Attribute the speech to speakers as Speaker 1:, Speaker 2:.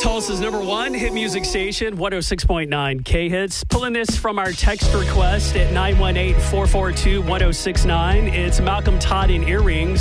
Speaker 1: Tulsa's number one hit music station, 106.9 K-Hits. Pulling this from our text request at 918-442-1069. It's Malcolm Todd in Earrings.